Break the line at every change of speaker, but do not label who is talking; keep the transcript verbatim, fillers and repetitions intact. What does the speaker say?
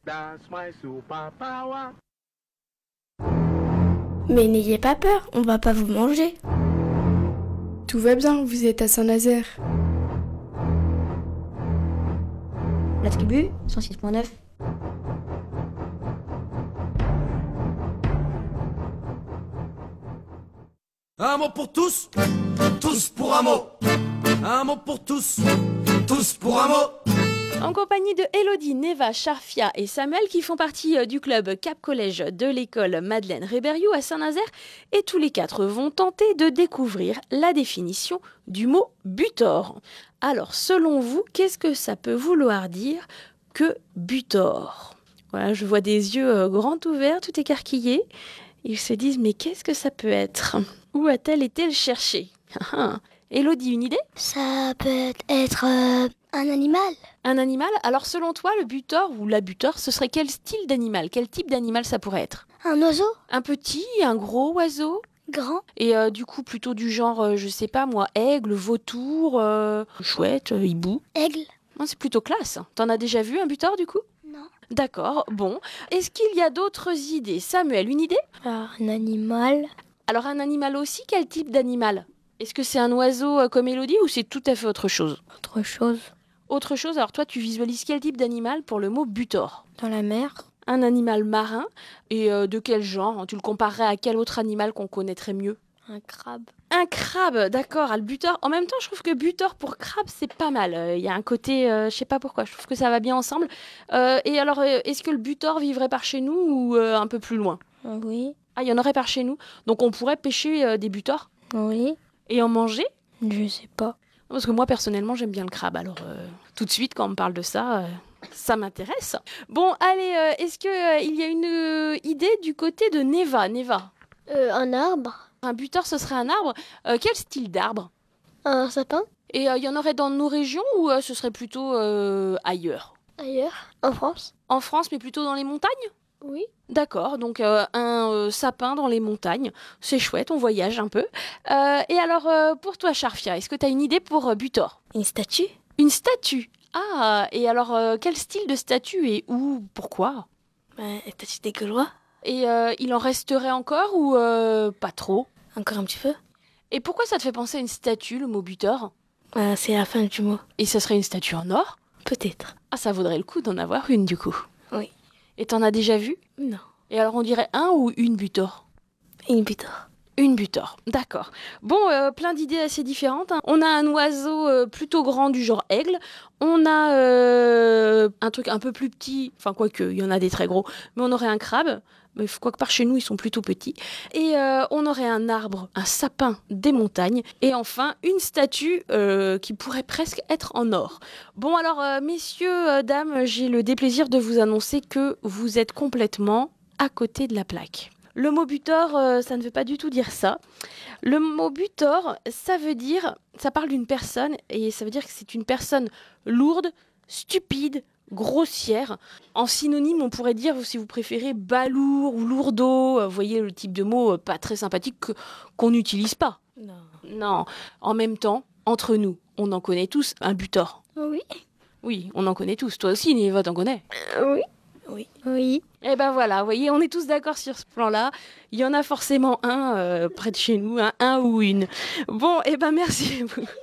That's my superpower.
Mais n'ayez pas peur, on va pas vous manger.
Tout va bien, vous êtes à Saint-Nazaire.
La tribu, cent six point neuf.
Un mot pour tous, tous pour un mot. Un mot pour tous, tous pour un mot.
En compagnie de Elodie, Neva, Charfia et Samuel qui font partie du club Cap Collège de l'école Madeleine Réberiou à Saint-Nazaire, et tous les quatre vont tenter de découvrir la définition du mot butor. Alors, selon vous, qu'est-ce que ça peut vouloir dire que butor ? Voilà, je vois des yeux grands ouverts, tout écarquillés. Ils se disent, mais qu'est-ce que ça peut être ? Où a-t-elle été le chercher ? Elodie, une idée ?
Ça peut être euh, un animal.
Un animal ? Alors selon toi, le butor ou la butor, ce serait quel style d'animal ? Quel type d'animal ça pourrait être ?
Un oiseau ?
Un petit, un gros oiseau ?
Grand ?
Et euh, du coup, plutôt du genre, euh, je sais pas moi, aigle, vautour, euh, chouette, euh, hibou ?
Aigle ?
Non, c'est plutôt classe. T'en as déjà vu un butor du coup ?
Non.
D'accord, bon. Est-ce qu'il y a d'autres idées ? Samuel, une idée ?
Alors, un animal.
Alors un animal aussi, quel type d'animal ? Est-ce que c'est un oiseau euh, comme Elodie ou c'est tout à fait autre chose ?
Autre chose.
Autre chose, alors toi tu visualises quel type d'animal pour le mot butor ?
Dans la mer.
Un animal marin, et euh, de quel genre ? Tu le comparerais à quel autre animal qu'on connaîtrait mieux ?
Un crabe.
Un crabe, d'accord, à le butor. En même temps, je trouve que butor pour crabe, c'est pas mal. Il euh, y a un côté, euh, je sais pas pourquoi, je trouve que ça va bien ensemble. Euh, et alors, euh, est-ce que le butor vivrait par chez nous ou euh, un peu plus loin ?
Oui.
Ah, il y en aurait par chez nous. Donc on pourrait pêcher euh, des butors ?
Oui.
Et en manger ?
Je sais pas.
Parce que moi, personnellement, j'aime bien le crabe. Alors, euh, tout de suite, quand on me parle de ça, euh, ça m'intéresse. Bon, allez, euh, est-ce qu'il euh, y a une euh, idée du côté de Neva ? Neva ?
Euh, un arbre.
Un butor, ce serait un arbre. Euh, quel style d'arbre ?
Un sapin.
Et il euh, y en aurait dans nos régions ou euh, ce serait plutôt euh, ailleurs ?
Ailleurs. En France.
En France, mais plutôt dans les montagnes ?
Oui.
D'accord, donc euh, un euh, sapin dans les montagnes, c'est chouette, on voyage un peu. Euh, et alors, euh, pour toi, Charfia, est-ce que tu as une idée pour euh, butor ?
Une statue.
Une statue ? Ah, et alors, euh, quel style de statue et où ? Pourquoi ?
Bah, une statue des Gaulois.
Et euh, il en resterait encore ou euh, pas trop ?
Encore un petit peu.
Et pourquoi ça te fait penser à une statue, le mot butor ?
Bah, c'est la fin du mot.
Et ce serait une statue en or ?
Peut-être.
Ah, ça vaudrait le coup d'en avoir une, du coup.
Oui.
Et t'en as déjà vu ?
Non.
Et alors, on dirait un ou une butor ?
Une butor.
Une butor, d'accord. Bon, euh, plein d'idées assez différentes. Hein. On a un oiseau euh, plutôt grand du genre aigle. On a euh, un truc un peu plus petit, enfin quoique, il y en a des très gros, mais on aurait un crabe. Mais quoique par chez nous, ils sont plutôt petits. Et euh, on aurait un arbre, un sapin des montagnes. Et enfin, une statue euh, qui pourrait presque être en or. Bon, alors, euh, messieurs, euh, dames, j'ai le déplaisir de vous annoncer que vous êtes complètement à côté de la plaque. Le mot butor, euh, ça ne veut pas du tout dire ça. Le mot butor, ça veut dire, ça parle d'une personne, et ça veut dire que c'est une personne lourde, stupide, grossière. En synonyme, on pourrait dire, si vous préférez, balourd ou lourdeau. Vous voyez le type de mot pas très sympathique que, qu'on n'utilise pas.
Non.
Non. En même temps, entre nous, on en connaît tous un butor.
Oui.
Oui, on en connaît tous. Toi aussi, Néva, t'en connais ?
Euh, oui. Oui. Oui.
Et ben voilà, vous voyez, on est tous d'accord sur ce plan-là. Il y en a forcément un euh, près de chez nous, un, un ou une. Bon, et ben merci.